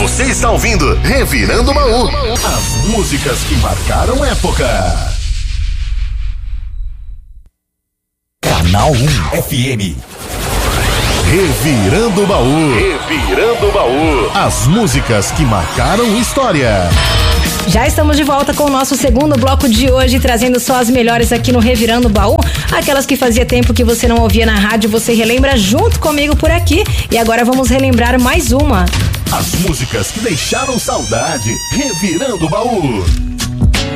Você está ouvindo Revirando o Baú. As músicas que marcaram época. Canal 1 FM. Revirando o Baú. Revirando o Baú. As músicas que marcaram história. Já estamos de volta com o nosso segundo bloco de hoje, trazendo só as melhores aqui no Revirando o Baú. Aquelas que fazia tempo que você não ouvia na rádio, você relembra junto comigo por aqui. E agora vamos relembrar mais uma. As músicas que deixaram saudade. Revirando o Baú.